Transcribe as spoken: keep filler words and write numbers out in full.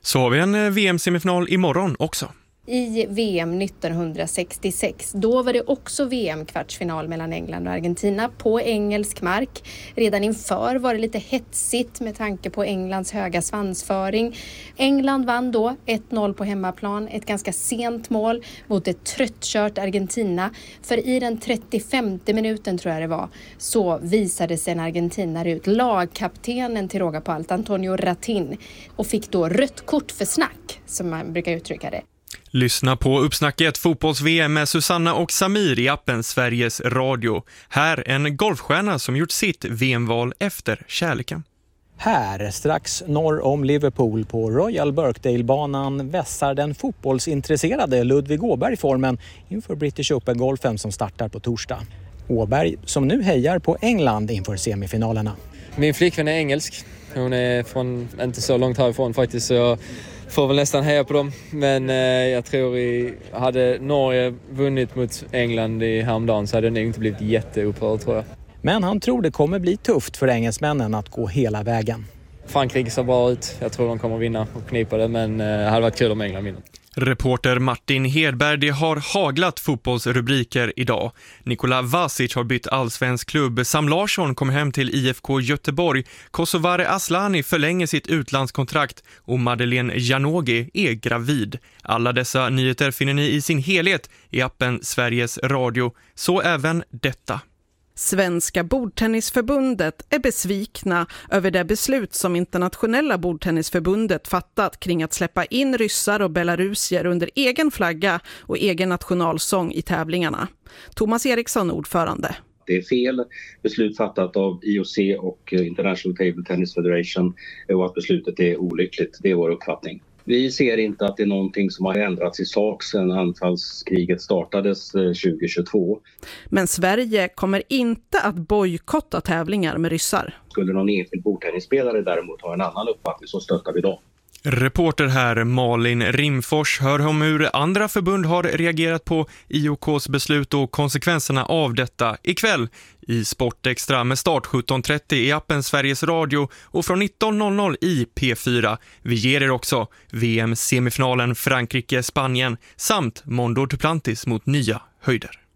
Så har vi en V M-semifinal imorgon också. I V M nittonhundrasextiosex. Då var det också V M-kvartsfinal mellan England och Argentina på engelsk mark. Redan inför var det lite hetsigt med tanke på Englands höga svansföring. England vann då ett noll på hemmaplan. Ett ganska sent mål mot ett tröttkört Argentina. För i den trettiofemte minuten tror jag det var så visade sig en argentinare ut. Lagkaptenen till råga på allt, Antonio Ratin. Och fick då rött kort för snack, som man brukar uttrycka det. Lyssna på Uppsnacket fotbolls-V M med Susanna och Samir i appen Sveriges Radio. Här en golfstjärna som gjort sitt V M-val efter kärleken. Här, strax norr om Liverpool på Royal Birkdale-banan vässar den fotbollsintresserade Ludvig Åberg formen inför British Open-golfen som startar på torsdag. Åberg som nu hejar på England inför semifinalerna. Min flickvän är engelsk. Hon är från inte så långt härifrån faktiskt, så jag får väl nästan heja på dem. Men eh, jag tror i, hade Norge vunnit mot England i häromdagen så hade det nog inte blivit jätteupprörd, tror jag. Men han tror det kommer bli tufft för engelsmännen att gå hela vägen. Frankrike ser bra ut. Jag tror de kommer vinna och knipa det, men eh, det hade varit kul om England vinner. Reporter Martin Hedberg, det har haglat fotbollsrubriker idag. Nikola Vasic har bytt allsvensk klubb. Sam Larsson kommer hem till I F K Göteborg. Kosovare Aslani förlänger sitt utlandskontrakt och Madeleine Janogy är gravid. Alla dessa nyheter finner ni i sin helhet i appen Sveriges Radio. Så även detta. Svenska bordtennisförbundet är besvikna över det beslut som internationella bordtennisförbundet fattat kring att släppa in ryssar och belarusier under egen flagga och egen nationalsång i tävlingarna. Thomas Eriksson, ordförande. Det är fel beslut fattat av I O C och International Table Tennis Federation och att beslutet är olyckligt. Det är vår uppfattning. Vi ser inte att det är någonting som har ändrats i sak sedan anfallskriget startades tjugohundratjugotvå. Men Sverige kommer inte att bojkotta tävlingar med ryssar. Skulle någon enskild bordtennisspelare däremot ha en annan uppfattning så stöttar vi dem. Reporter här Malin Rimfors hör om hur andra förbund har reagerat på I O K:s beslut och konsekvenserna av detta ikväll i Sportextra med start sjutton trettio i appen Sveriges Radio och från nitton noll noll i P fyra. Vi ger er också V M-semifinalen Frankrike-Spanien samt Mondo Duplantis mot nya höjder.